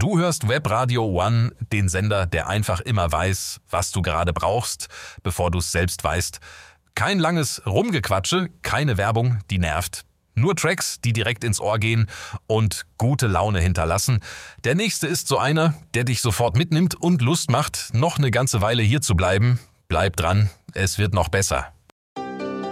Du hörst Webradio One, den Sender, der einfach immer weiß, was du gerade brauchst, bevor du es selbst weißt. Kein langes Rumgequatsche, keine Werbung, die nervt. Nur Tracks, die direkt ins Ohr gehen und gute Laune hinterlassen. Der nächste ist so einer, der dich sofort mitnimmt und Lust macht, noch eine ganze Weile hier zu bleiben. Bleib dran, es wird noch besser.